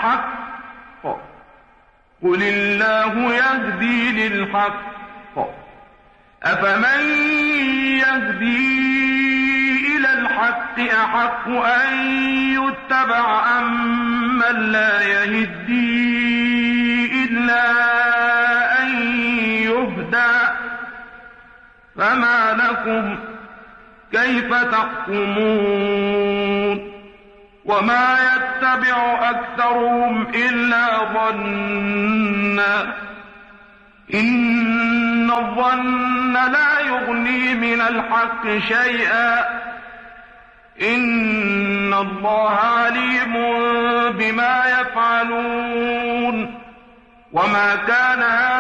الحق قل الله يهدي للحق أفمن يهدي إلى الحق أحق أن يتبع أمن لا يهدي إلا أن يهدى فما لكم كيف تحكمون وما يتبع أكثرهم إلا ظنا إن الظن لا يغني من الحق شيئا إن الله عليم بما يفعلون وما كان هذا